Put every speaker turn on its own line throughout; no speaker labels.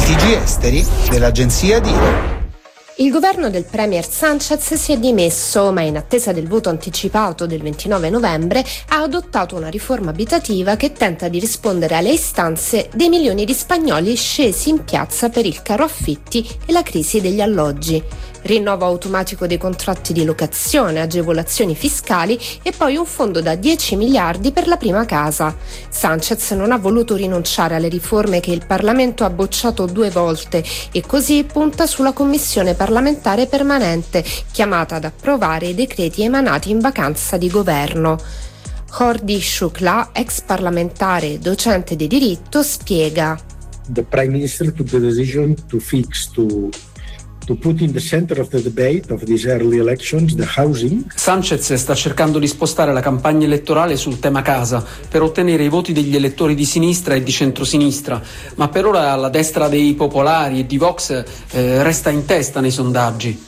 litigi esteri dell'agenzia DIRO.
Il governo del premier Sánchez si è dimesso, ma in attesa del voto anticipato del 29 novembre ha adottato una riforma abitativa che tenta di rispondere alle istanze dei milioni di spagnoli scesi in piazza per il caro affitti e la crisi degli alloggi. Rinnovo automatico dei contratti di locazione, agevolazioni fiscali e poi un fondo da 10 miliardi per la prima casa. Sánchez non ha voluto rinunciare alle riforme che il Parlamento ha bocciato 2 volte e così punta sulla commissione parlamentare permanente, chiamata ad approvare i decreti emanati in vacanza di governo. Jordi Shukla, ex parlamentare e docente di diritto, spiega.
The Prime Minister took the decision to put in the center of the debate of these early elections the housing.
Sánchez sta cercando di spostare la campagna elettorale sul tema casa per ottenere i voti degli elettori di sinistra e di centrosinistra, ma per ora la destra dei popolari e di Vox resta in testa nei sondaggi.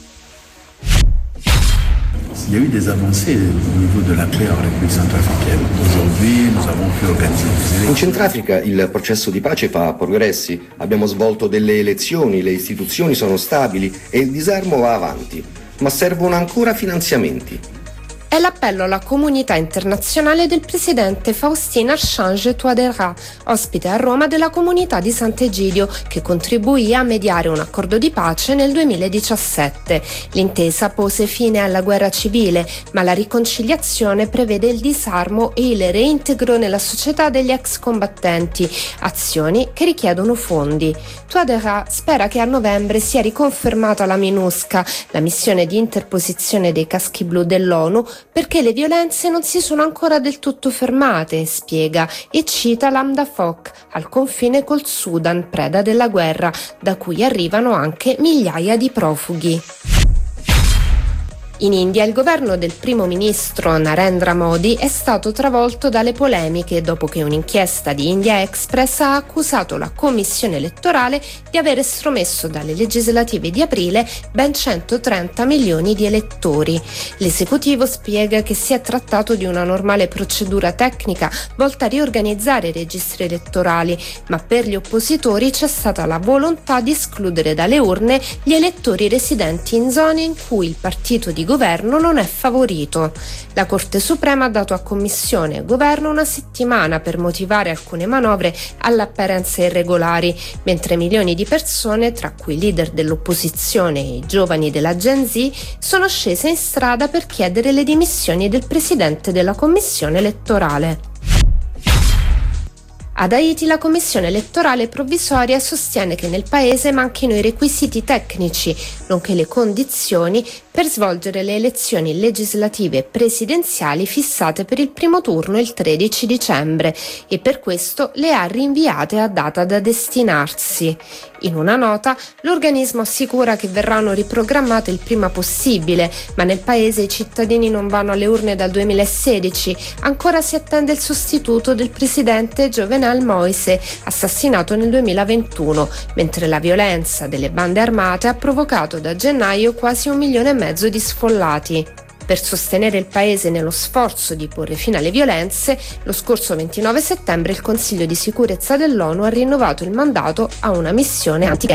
Il y a eu des avancées au niveau de la paix en République centrafricaine. Aujourd'hui, nous avons pu organiser des élections.
In Centrafrica il processo di pace fa progressi. Abbiamo svolto delle elezioni, le istituzioni sono stabili e il disarmo va avanti. Ma servono ancora finanziamenti.
È l'appello alla comunità internazionale del presidente Faustin Archange Touadéra, ospite a Roma della comunità di Sant'Egidio, che contribuì a mediare un accordo di pace nel 2017. L'intesa pose fine alla guerra civile, ma la riconciliazione prevede il disarmo e il reintegro nella società degli ex combattenti, azioni che richiedono fondi. Touadéra spera che a novembre sia riconfermata la MINUSCA, la missione di interposizione dei caschi blu dell'ONU, perché le violenze non si sono ancora del tutto fermate, spiega, e cita l'Amdafok, al confine col Sudan, preda della guerra, da cui arrivano anche migliaia di profughi. In India il governo del primo ministro Narendra Modi è stato travolto dalle polemiche dopo che un'inchiesta di India Express ha accusato la commissione elettorale di aver estromesso dalle legislative di aprile ben 130 milioni di elettori. L'esecutivo spiega che si è trattato di una normale procedura tecnica volta a riorganizzare i registri elettorali, ma per gli oppositori c'è stata la volontà di escludere dalle urne gli elettori residenti in zone in cui il partito di governo non è favorito. La Corte Suprema ha dato a Commissione e Governo una settimana per motivare alcune manovre all'apparenza irregolari, mentre milioni di persone, tra cui leader dell'opposizione e i giovani della Gen Z, sono scese in strada per chiedere le dimissioni del presidente della Commissione elettorale. Ad Haiti la Commissione elettorale provvisoria sostiene che nel paese manchino i requisiti tecnici, nonché le condizioni per svolgere le elezioni legislative e presidenziali fissate per il primo turno il 13 dicembre e per questo le ha rinviate a data da destinarsi. In una nota, l'organismo assicura che verranno riprogrammate il prima possibile, ma nel paese i cittadini non vanno alle urne dal 2016, ancora si attende il sostituto del presidente Jovenel Moise, assassinato nel 2021, mentre la violenza delle bande armate ha provocato da gennaio quasi 1,5 milioni di sfollati. Per sostenere il paese nello sforzo di porre fine alle violenze, lo scorso 29 settembre il Consiglio di sicurezza dell'ONU ha rinnovato il mandato a una missione anti